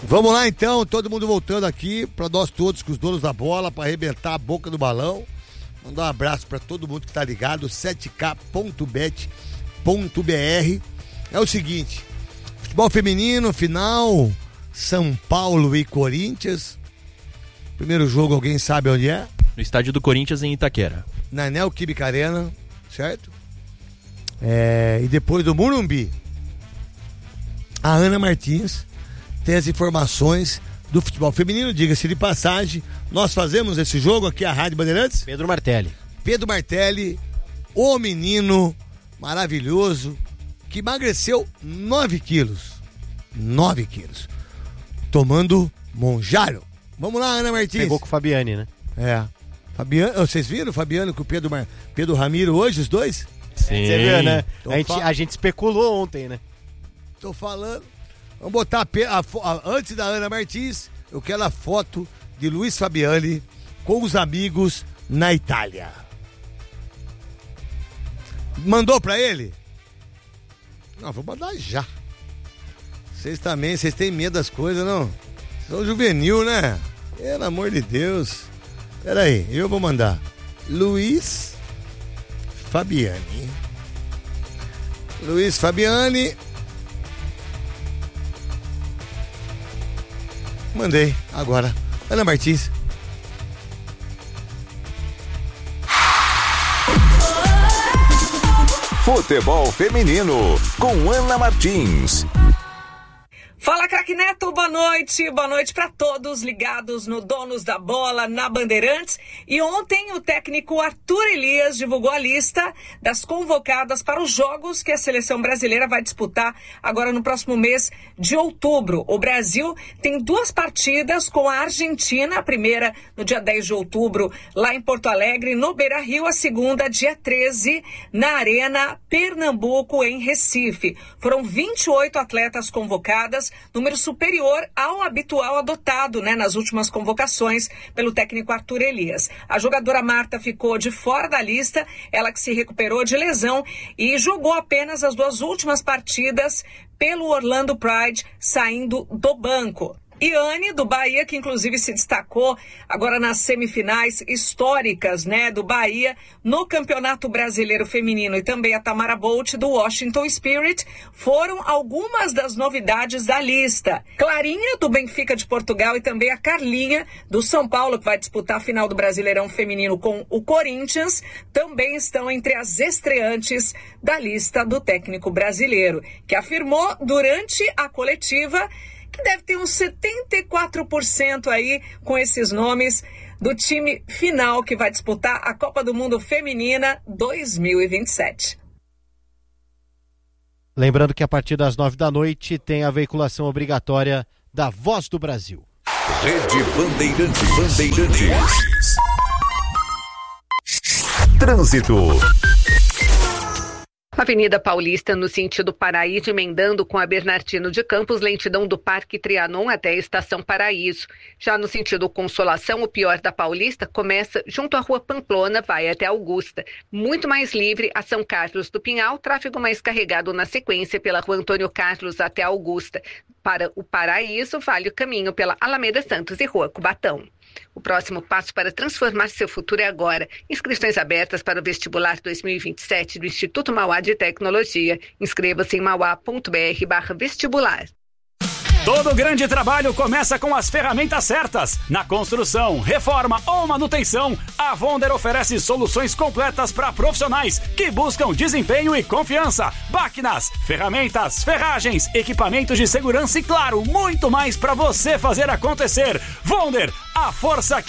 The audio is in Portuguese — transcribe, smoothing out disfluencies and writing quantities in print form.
Vamos lá então, todo mundo voltando aqui para nós todos, com os donos da bola, para arrebentar a boca do balão. Mandar um abraço para todo mundo que tá ligado, 7k.bet.br. É o seguinte, futebol feminino, final, São Paulo e Corinthians. Primeiro jogo, alguém sabe onde é? No estádio do Corinthians, em Itaquera. Na Neoquímica Arena, certo? E depois do Morumbi, a Ana Martins tem as informações do futebol feminino. Diga-se de passagem, nós fazemos esse jogo aqui, a Rádio Bandeirantes. Pedro Martelli, o menino maravilhoso que emagreceu 9 quilos, tomando Monjaro. Vamos lá, Ana Martins. Pegou com o Fabiane, né? Fabiano, vocês viram o Fabiano com o Pedro Ramiro hoje, os dois? Sim. Você viu, né? A gente especulou ontem, né? Tô falando. Vamos botar antes da Ana Martins, eu quero a foto de Luiz Fabiani com os amigos na Itália. Mandou pra ele? Não, vou mandar já. Vocês têm medo das coisas, não? Vocês são juvenil, né? Pelo amor de Deus. Pera aí, eu vou mandar. Luiz Fabiani. Mandei, agora. Ana Martins. Futebol feminino com Ana Martins. Fala, craque Neto, boa noite para todos ligados no Donos da Bola, na Bandeirantes. E ontem o técnico Arthur Elias divulgou a lista das convocadas para os jogos que a seleção brasileira vai disputar agora no próximo mês de outubro. O Brasil tem 2 partidas com a Argentina, a primeira no dia 10 de outubro lá em Porto Alegre, no Beira-Rio, a segunda dia 13 na Arena Pernambuco, em Recife. Foram 28 atletas convocadas, número superior ao habitual adotado, nas últimas convocações pelo técnico Arthur Elias. A jogadora Marta ficou de fora da lista, ela que se recuperou de lesão e jogou apenas as 2 últimas partidas pelo Orlando Pride, saindo do banco. Iane, do Bahia, que inclusive se destacou agora nas semifinais históricas, do Bahia, no Campeonato Brasileiro Feminino, e também a Tamara Bolt, do Washington Spirit, foram algumas das novidades da lista. Clarinha, do Benfica de Portugal, e também a Carlinha, do São Paulo, que vai disputar a final do Brasileirão Feminino com o Corinthians, também estão entre as estreantes da lista do técnico brasileiro, que afirmou durante a coletiva que deve ter uns 74% aí com esses nomes do time final que vai disputar a Copa do Mundo Feminina 2027. Lembrando que a partir das 9 da noite tem a veiculação obrigatória da Voz do Brasil. Rede Bandeirantes. Trânsito. Avenida Paulista, no sentido Paraíso, emendando com a Bernardino de Campos, lentidão do Parque Trianon até a Estação Paraíso. Já no sentido Consolação, o pior da Paulista começa junto à Rua Pamplona, vai até Augusta. Muito mais livre a São Carlos do Pinhal, tráfego mais carregado na sequência pela Rua Antônio Carlos até Augusta. Para o Paraíso, vale o caminho pela Alameda Santos e Rua Cubatão. O próximo passo para transformar seu futuro é agora. Inscrições abertas para o vestibular 2027 do Instituto Mauá de Tecnologia. Inscreva-se em mauá.br/vestibular. Todo grande trabalho começa com as ferramentas certas. Na construção, reforma ou manutenção, a Vonder oferece soluções completas para profissionais que buscam desempenho e confiança. Máquinas, ferramentas, ferragens, equipamentos de segurança e, claro, muito mais para você fazer acontecer. Vonder, a força que